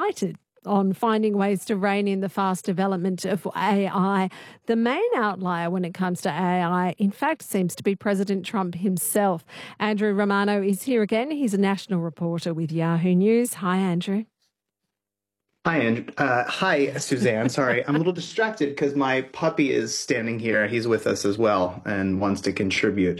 united on finding ways to rein in the fast development of AI. The main outlier when it comes to AI, in fact, seems to be President Trump himself. Andrew Romano is here again. He's a national reporter with Yahoo News. Hi, Andrew. Hi, Andrew. Hi, Suzanne. Sorry, I'm a little distracted because my puppy is standing here. He's with us as well and wants to contribute.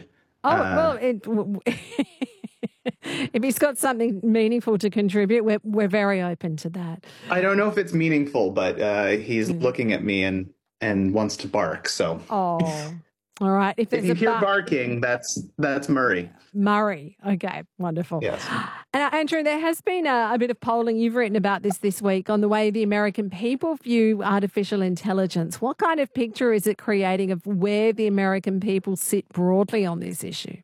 If he's got something meaningful to contribute, we're very open to that. I don't know if it's meaningful, but he's looking at me and wants to bark. So, all right. If you hear barking, that's Murray. Murray. Okay, wonderful. Yes. And Andrew, there has been a bit of polling. You've written about this week on the way the American people view artificial intelligence. What kind of picture is it creating of where the American people sit broadly on this issue?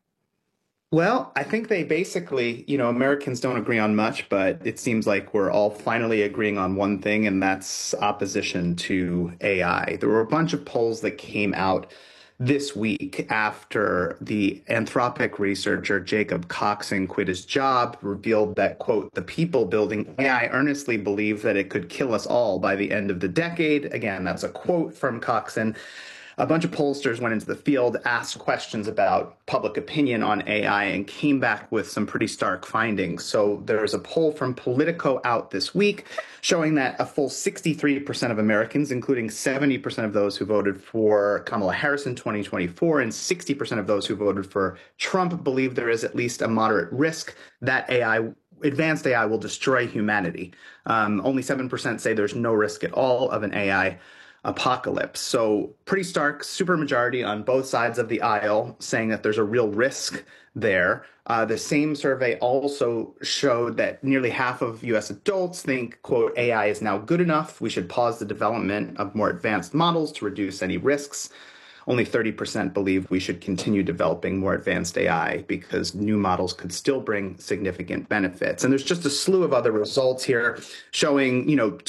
Well, I think they basically, Americans don't agree on much, but it seems like we're all finally agreeing on one thing, and that's opposition to AI. There were a bunch of polls that came out this week after the Anthropic researcher Jacob Coxon quit his job, revealed that, quote, the people building AI earnestly believe that it could kill us all by the end of the decade. Again, that's a quote from Coxon. A bunch of pollsters went into the field, asked questions about public opinion on AI, and came back with some pretty stark findings. So there's a poll from Politico out this week showing that a full 63% of Americans, including 70% of those who voted for Kamala Harris in 2024 and 60% of those who voted for Trump, believe there is at least a moderate risk that advanced AI will destroy humanity. Only 7% say there's no risk at all of an AI apocalypse. So pretty stark supermajority on both sides of the aisle saying that there's a real risk there. The same survey also showed that nearly half of U.S. adults think, quote, AI is now good enough. We should pause the development of more advanced models to reduce any risks. Only 30% believe we should continue developing more advanced AI because new models could still bring significant benefits. And there's just a slew of other results here showing,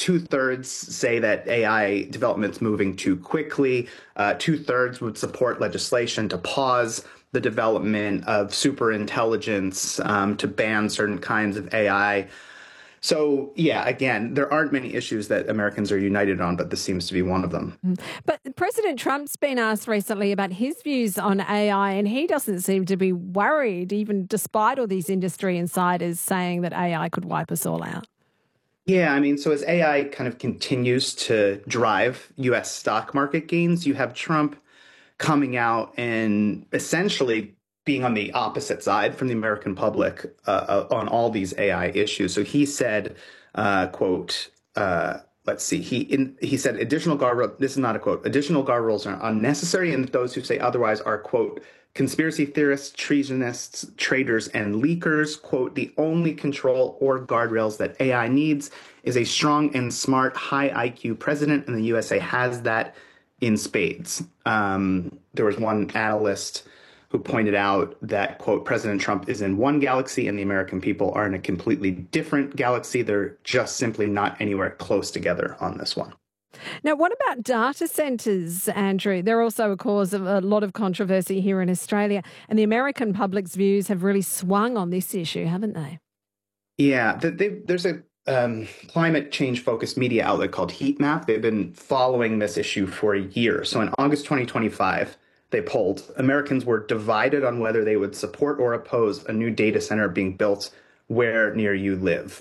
2/3 say that AI development's moving too quickly. 2/3 would support legislation to pause the development of superintelligence, to ban certain kinds of AI. So, yeah, again, there aren't many issues that Americans are united on, but this seems to be one of them. But President Trump's been asked recently about his views on AI, and he doesn't seem to be worried, even despite all these industry insiders saying that AI could wipe us all out. Yeah, so as AI kind of continues to drive U.S. stock market gains, you have Trump coming out and essentially being on the opposite side from the American public on all these AI issues. So he said, quote, let's see, he said additional guardrails, this is not a quote, additional guardrails are unnecessary, and those who say otherwise are, quote, conspiracy theorists, treasonists, traitors, and leakers. Quote, the only control or guardrails that AI needs is a strong and smart, high IQ president, and the USA has that in spades. There was one analyst who pointed out that, quote, President Trump is in one galaxy and the American people are in a completely different galaxy. They're just simply not anywhere close together on this one. Now, what about data centres, Andrew? They're also a cause of a lot of controversy here in Australia, and the American public's views have really swung on this issue, haven't they? Yeah, there's a climate change-focused media outlet called Heatmap. They've been following this issue for a year. So in August 2025, they polled, Americans were divided on whether they would support or oppose a new data center being built near where you live.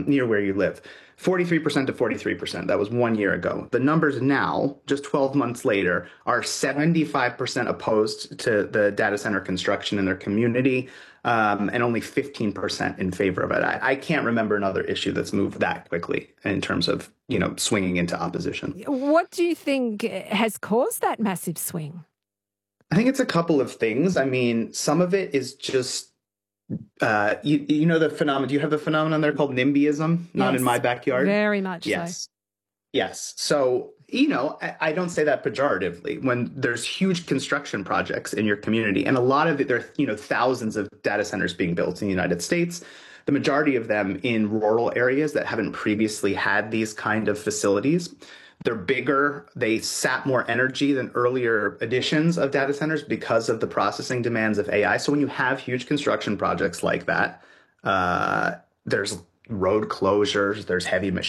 43% to 43%. That was 1 year ago. The numbers now, just 12 months later, are 75% opposed to the data center construction in their community, and only 15% in favor of it. I can't remember another issue that's moved that quickly in terms of, swinging into opposition. What do you think has caused that massive swing? I think it's a couple of things. Some of it is just, you know the phenomenon. Do you have the phenomenon there called NIMBYism? Not in my backyard? Very much yes. so. Yes. So, I don't say that pejoratively. When there's huge construction projects in your community, and a lot of it, there are, thousands of data centers being built in the United States, the majority of them in rural areas that haven't previously had these kind of facilities. They're bigger. They sap more energy than earlier editions of data centers because of the processing demands of AI. So when you have huge construction projects like that, there's road closures, there's heavy machinery.